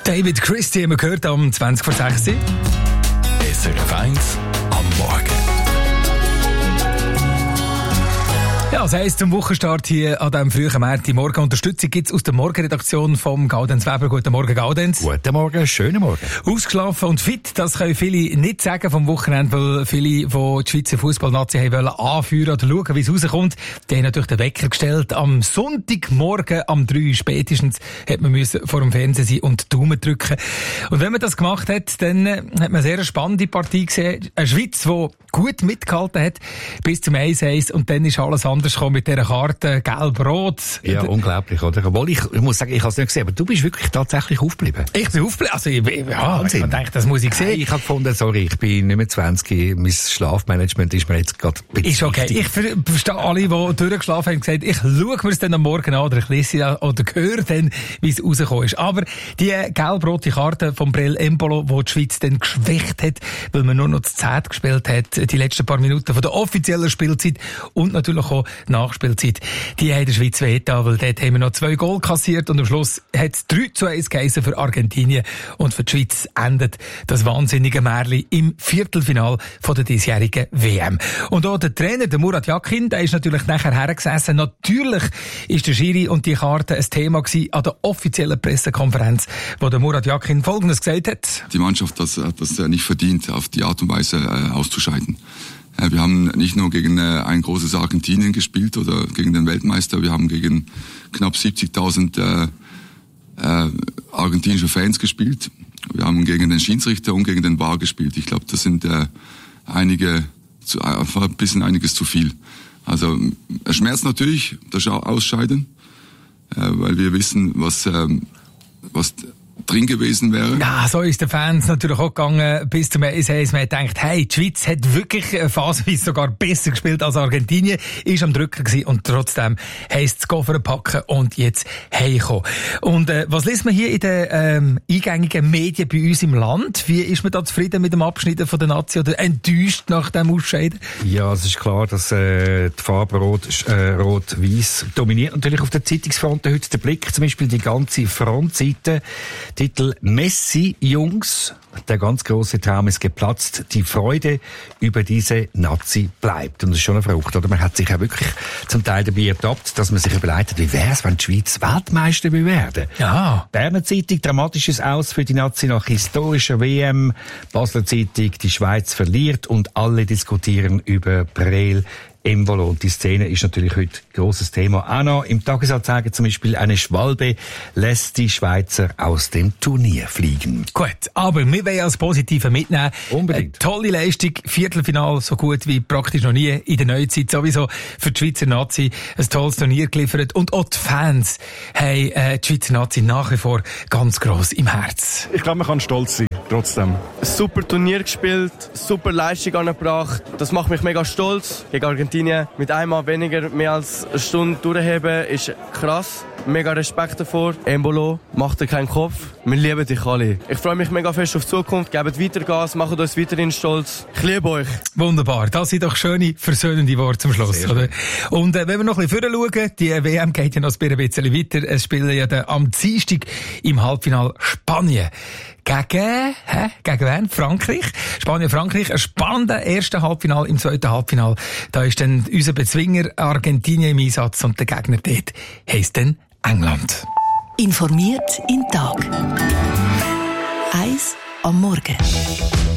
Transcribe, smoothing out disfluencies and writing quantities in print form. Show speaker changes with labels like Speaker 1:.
Speaker 1: David Christie haben wir gehört am 20 vor 6.
Speaker 2: SRF 1 am Morgen.
Speaker 1: Ja, das heisst, zum Wochenstart hier an diesem frühen Montagmorgen. Unterstützung gibt es aus der Morgenredaktion vom Gaudenz Weber. Guten Morgen, Gaudenz.
Speaker 2: Guten Morgen, schönen Morgen.
Speaker 1: Ausgeschlafen und fit, das können viele nicht sagen vom Wochenende, weil viele, die die Schweizer Fußballnazi wollen anführen oder schauen, wie es rauskommt, die haben natürlich den Wecker gestellt. Am Sonntagmorgen, am 3 spätestens, hat man müssen vor dem Fernsehen sein und Daumen drücken. Und wenn man das gemacht hat, dann hat man eine sehr spannende Partie gesehen. Eine Schweiz, die gut mitgehalten hat, bis zum 1-1, und dann ist alles anders gekommen mit dieser Karte, gelb-rot.
Speaker 2: Ja, unglaublich, oder? Obwohl ich muss sagen, ich habe es nicht gesehen, aber du bist wirklich tatsächlich aufgeblieben.
Speaker 1: Ich bin aufgeblieben, also ich denke, das muss ich sehen.
Speaker 2: Ich habe gefunden, sorry, ich bin nicht mehr 20, mein Schlafmanagement ist mir jetzt gerade
Speaker 1: ist okay. Ich verstehe alle, die durchgeschlafen haben, gesagt, ich schaue mir es dann am Morgen an, oder ich lese oder höre dann, wie es rausgekommen ist. Aber die gelb-rote Karte von Brel Embolo, die die Schweiz dann geschwächt hat, weil man nur noch zu 10 gespielt hat, die letzten paar Minuten von der offiziellen Spielzeit und natürlich auch Nachspielzeit, die haben der Schweiz wehgetan, weil dort haben wir noch 2 Goal kassiert und am Schluss hat es 3-1 geheissen für Argentinien, und für die Schweiz endet das wahnsinnige Märchen im Viertelfinal von der diesjährigen WM. Und auch der Trainer, der Murat Yakin, der ist natürlich nachher hergesessen. Natürlich ist der Schiri und die Karte ein Thema gewesen an der offiziellen Pressekonferenz, wo der Murat Yakin Folgendes gesagt hat.
Speaker 3: Die Mannschaft hat das nicht verdient, auf die Art und Weise auszuscheiden. Wir haben nicht nur gegen ein großes Argentinien gespielt oder gegen den Weltmeister, wir haben gegen knapp 70.000 argentinische Fans gespielt. Wir haben gegen den Schiedsrichter und gegen den VAR gespielt. Ich glaube, das sind einiges zu viel. Also es schmerzt natürlich, das Ausscheiden, weil wir wissen, was drin gewesen wäre.
Speaker 1: Ja, so ist den Fans natürlich auch gegangen bis zum 1-1. Man hat gedacht, hey, die Schweiz hat wirklich phasenweise sogar besser gespielt als Argentinien, ist am Drücker gewesen, und trotzdem heisst es Koffer packen und jetzt heimkommen. Und was liest man hier in den eingängigen Medien bei uns im Land? Wie ist man da zufrieden mit dem Abschneiden von der Nazi oder enttäuscht nach dem Ausscheiden?
Speaker 2: Ja, es ist klar, dass die Farbe Rot-Weiß dominiert natürlich auf der Zeitungsfront. Heute der Blick, zum Beispiel die ganze Frontseite. Titel Messi, Jungs, der ganz große Traum ist geplatzt, die Freude über diese Nazi bleibt. Und das ist schon eine Frucht, oder? Man hat sich ja wirklich zum Teil dabei ertappt, dass man sich überlegt hat, wie wäre es, wenn die Schweiz Weltmeister werden?
Speaker 1: Ja.
Speaker 2: Berner Zeitung, dramatisches Aus für die Nazi nach historischer WM. Basler Zeitung, die Schweiz verliert, und alle diskutieren über Brel Embolo. Und die Szene ist natürlich heute grosses Thema. Auch noch im Tagesanzeiger zum Beispiel: eine Schwalbe lässt die Schweizer aus dem Turnier fliegen.
Speaker 1: Gut, aber wir wollen als Positive mitnehmen.
Speaker 2: Unbedingt.
Speaker 1: Eine tolle Leistung, Viertelfinal so gut wie praktisch noch nie in der Neuzeit. Sowieso für die Schweizer Nazi ein tolles Turnier geliefert. Und auch die Fans haben die Schweizer Nazi nach wie vor ganz gross im Herz.
Speaker 4: Ich glaube, man kann stolz sein, trotzdem.
Speaker 5: Ein super Turnier gespielt, super Leistung angebracht. Das macht mich mega stolz. Gegen Argentinien mit einmal weniger mehr als eine Stunde durchheben ist krass. Mega Respekt davor. Embolo, macht dir keinen Kopf. Wir lieben dich alle. Ich freue mich mega fest auf die Zukunft. Gebt weiter Gas, macht uns weiterhin stolz. Ich liebe euch.
Speaker 1: Wunderbar. Das sind doch schöne, versöhnende Worte zum Schluss, oder? Und wenn wir noch ein bisschen vorher schauen, die WM geht ja noch ein bisschen weiter. Es spielen ja dann am Dienstag im Halbfinale Spanien gegen wen? Frankreich. Spanien-Frankreich. Ein spannender erster Halbfinale. Im zweiten Halbfinale, da ist dann unser Bezwinger Argentinien im Einsatz, und der Gegner dort heisst dann England.
Speaker 6: Informiert in Tag. 1 am Morgen.